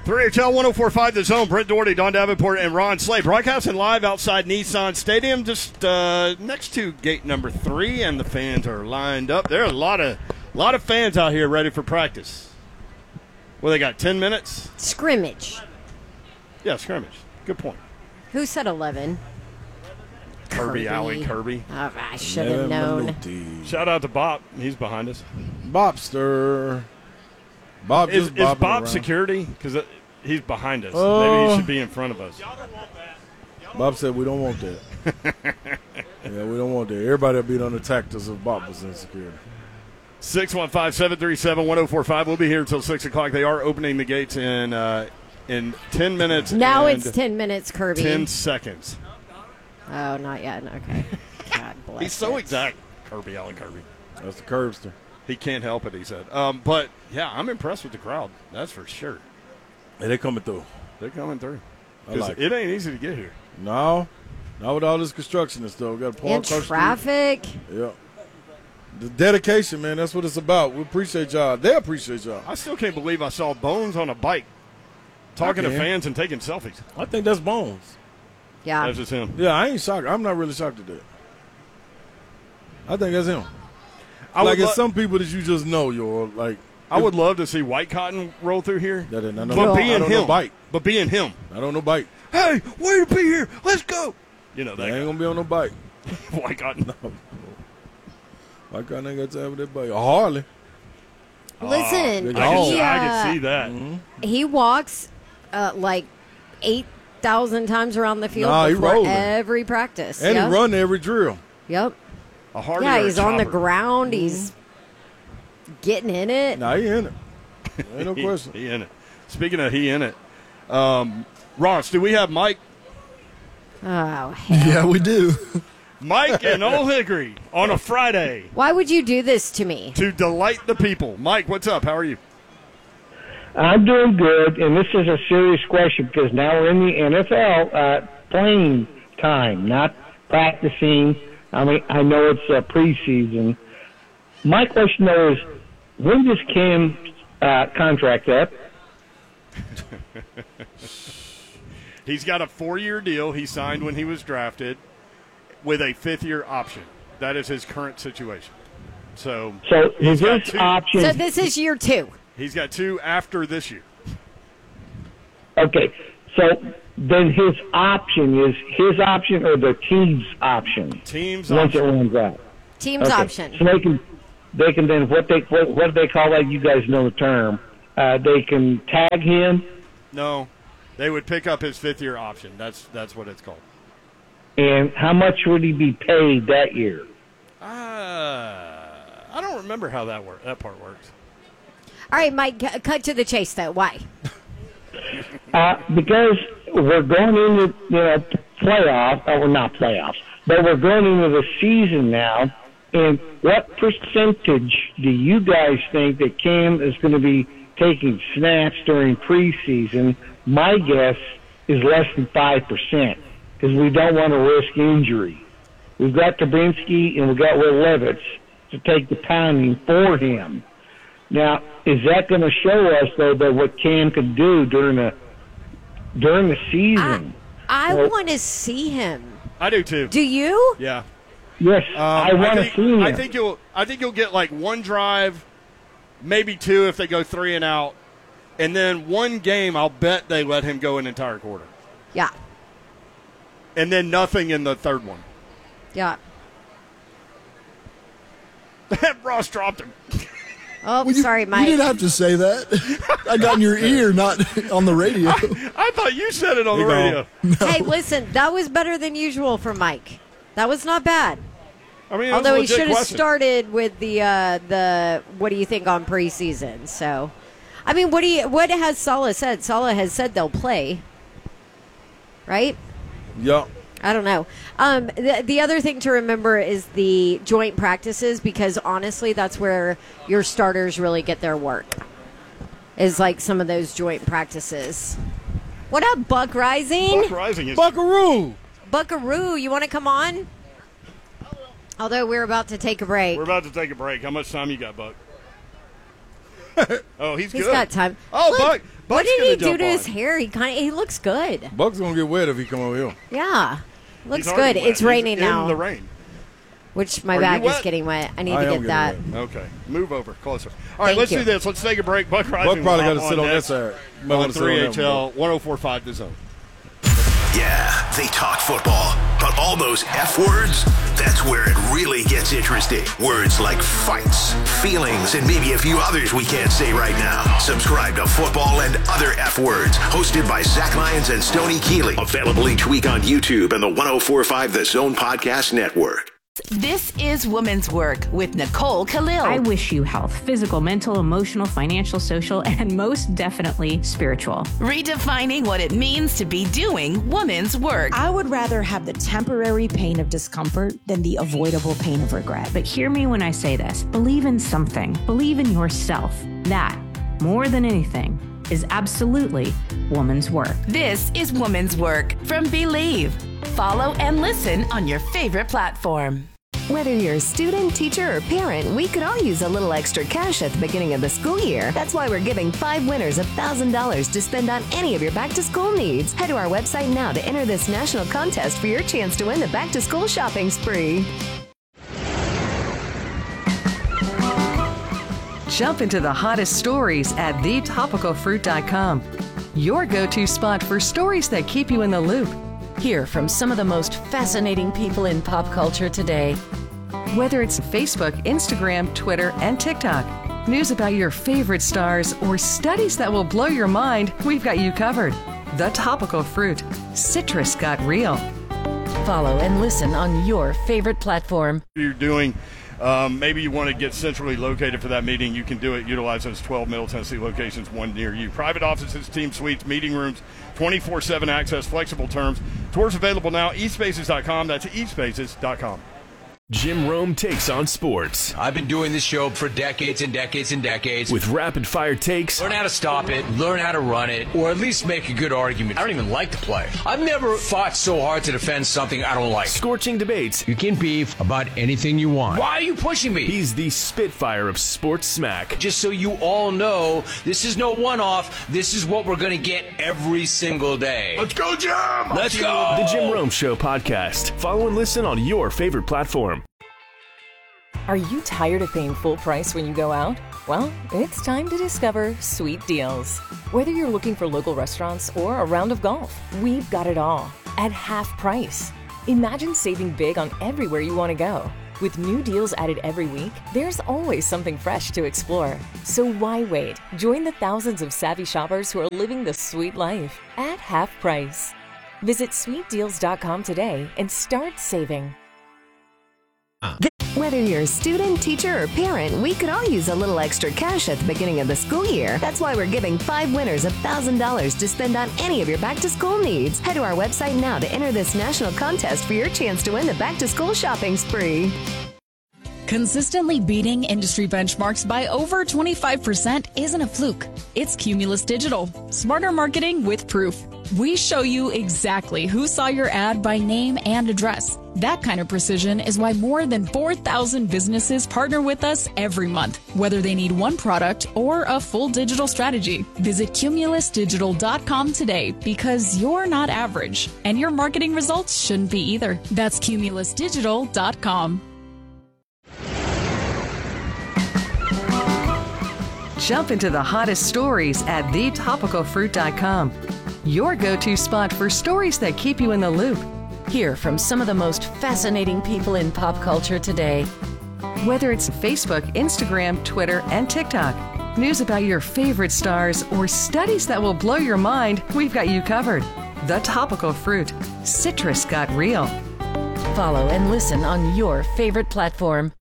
3HL 104.5 The Zone. Brent Doherty, Don Davenport, and Ron Slade. Broadcasting live outside Nissan Stadium, just next to gate number 3, and the fans are lined up. There are a lot of fans out here ready for practice. Well, they got 10 minutes? Scrimmage. Yeah, scrimmage. Good point. Who said 11? Kirby. Allie Kirby. Oh, I should have known. Shout out to Bob. He's behind us. Bobster. Bob Is bobbing Bob around. security? Because he's behind us. Maybe he should be in front of us. Bob said we don't want that. Yeah, we don't want that. Everybody will be on the tactics if Bob was in security. 615-737-1045. We'll be here until 6 o'clock. They are opening the gates in 10 minutes. Now and it's 10 minutes, Kirby. 10 seconds. Oh, not yet. Okay. God bless He's so it. exact, Kirby, Allen Kirby. That's the curbster. He can't help it, he said. But, yeah, I'm impressed with the crowd. That's for sure. Hey, they coming through. They're coming through. I like it ain't easy to get here. No, not with all this construction and stuff. We got to pull And across the street. traffic. Yeah. The dedication, man, that's what it's about. We appreciate y'all. They appreciate y'all. I still can't believe I saw Bones on a bike talking to fans and taking selfies. I think that's Bones. Yeah. That's just him. Yeah, I ain't shocked. I'm not really shocked at that. I think that's him. I Like, would it's some people that you just know, I would love to see White Cotton roll through here. That ain't But no, being I don't know him. bike. But being him. I don't know bike. Hey, way to be here. Let's go. You know They that ain't guy. gonna be on no bike. White Cotton. Why can't they got time with that bike? A Harley. Listen, I can- he, I can see that. he walks like 8,000 times around the field Nah, he before rolling. every practice. And Yep. he run every drill. Yep. A Harley Yeah, or a he's on the chopper? ground. He's getting in it. Nah, he in it. Ain't no question. He in it. Speaking of he in it, Ross, do we have Mike? Oh, hell. Yeah, we do. Mike and Old Hickory on a Friday Why would you do this to me? to delight the people. Mike, what's up? How are you? I'm doing good, and this is a serious question because now we're in the NFL playing time, not practicing. I mean, I know it's preseason. My question though is, when does Cam contract up? He's got a 4-year deal he signed when he was drafted with a 5th-year option. That is his current situation. So Is got this two. option? So this is year 2. He's got 2 after this year. Okay, so then his option is his option or the team's option? Team's Once it option. runs out. Team's Okay. option. So they can then what do they call that? You guys know the term. They can tag him, No, they would pick up his 5th-year option. That's what it's called. and how much would he be paid that year? I don't remember how that part works. All right, Mike, cut to the chase, though. Why? Because we're going into playoff, or not playoffs, but we're going into the season now. And what percentage do you guys think that Cam is going to be taking snaps during preseason? My guess is less than 5% because we don't want to risk injury. We've got Trubinsky and we've got Will Levis to take the pounding for him. Now, is that going to show us, though, that what Cam can do during the season? I Well- want to see him. I do too. Do you? Yeah. Yes, I want to see him. I think you'll get like one drive, maybe 2 if they go 3 and out, and then one game I'll bet they let him go an entire quarter, Yeah. and then nothing in the third one. Yeah. Ross dropped him. Oh, Well, you- sorry, You Mike. didn't have to say that. I got in your ear, not on the radio. I thought you said it on the He gone. radio. Hey, listen, that was better than usual for Mike. That was not bad. I mean, it was Although a he legit should have question. started with the what do you think on preseason? So, I mean, what has Saleh said? Saleh has said they'll play, right? Yup. I don't know. The other thing to remember is the joint practices, because honestly, that's where your starters really get their work. Is like some of those joint practices. What up, Buck Rising? Buck Rising is Buckaroo. Buckaroo, you want to come on? Although we're about to take a break. We're about to take a break. How much time you got, Buck? Oh, he's He's good. got time. Oh, Look, Buck. what Buck's did gonna he do jump to his on. hair? He looks good. Buck's gonna get wet if he come over here. Yeah, looks He's already good. wet. It's raining He's now, in the rain. which my Are you bag is wet? getting wet. I need I to am get that. getting wet. Okay, move over closer. All right, Thank let's you. do this. Let's take a break. Buck Rising. Buck probably got to live sit on that next side. Might on wanna sit on that 3HL 104.5 The Zone. Yeah, they talk football, but all those F words, that's where it really gets interesting. Words like fights, feelings, and maybe a few others we can't say right now. Subscribe to Football and Other F Words, hosted by Zach Lyons and Stoney Keeley. Available each week on YouTube and the 104.5 The Zone Podcast Network. This is Women's Work with Nicole Khalil. I wish you health, physical, mental, emotional, financial, social, and most definitely spiritual. Redefining what it means to be doing women's work. I would rather have the temporary pain of discomfort than the avoidable pain of regret. But hear me when I say this. Believe in something. Believe in yourself. That, more than anything, is absolutely woman's work. This is Women's Work from Believe. Follow and listen on your favorite platform. Whether you're a student, teacher, or parent, we could all use a little extra cash at the beginning of the school year. That's why we're giving 5 winners $1,000 to spend on any of your back-to-school needs. Head to our website now to enter this national contest for your chance to win the back-to-school shopping spree. Jump into the hottest stories at thetopicalfruit.com. Your go-to spot for stories that keep you in the loop. Hear from some of the most fascinating people in pop culture today. Whether it's Facebook, Instagram, Twitter, and TikTok, news about your favorite stars, or studies that will blow your mind, we've got you covered. The Topical Fruit. Citrus got real. Follow and listen on your favorite platform. You're doing. Maybe you want to get centrally located for that meeting. You can do it. Utilize those 12 Middle Tennessee locations, one near you. Private offices, team suites, meeting rooms, 24/7 access, flexible terms. Tours available now. eSpaces.com. That's eSpaces.com. Jim Rome takes on sports. I've been doing this show for decades and decades and decades. With rapid-fire takes. Learn how to stop it, learn how to run it, or at least make a good argument. I don't even like the play. I've never fought so hard to defend something I don't like. Scorching debates. You can beef about anything you want. Why are you pushing me? He's the Spitfire of sports smack. Just so you all know, this is no one-off. This is what we're going to get every single day. Let's go, Jim! Let's go! The Jim Rome Show podcast. Follow and listen on your favorite platform. Are you tired of paying full price when you go out? Well, it's time to discover Sweet Deals. Whether you're looking for local restaurants or a round of golf, we've got it all at half price. Imagine saving big on everywhere you want to go. With new deals added every week, there's always something fresh to explore. So why wait? Join the thousands of savvy shoppers who are living the sweet life at half price. Visit sweetdeals.com today and start saving. Whether you're a student, teacher, or parent, we could all use a little extra cash at the beginning of the school year. That's why we're giving 5 winners $1,000 to spend on any of your back-to-school needs. Head to our website now to enter this national contest for your chance to win the back-to-school shopping spree. Consistently beating industry benchmarks by over 25% isn't a fluke. It's Cumulus Digital. Smarter marketing with proof. We show you exactly who saw your ad by name and address. That kind of precision is why more than 4,000 businesses partner with us every month, whether they need one product or a full digital strategy. Visit cumulusdigital.com today because you're not average and your marketing results shouldn't be either. That's cumulusdigital.com. Jump into the hottest stories at thetopicalfruit.com. Your go-to spot for stories that keep you in the loop. Hear from some of the most fascinating people in pop culture today. Whether it's Facebook, Instagram, Twitter, and TikTok, news about your favorite stars, or studies that will blow your mind, we've got you covered. The Topical Fruit. Citrus got real. Follow and listen on your favorite platform.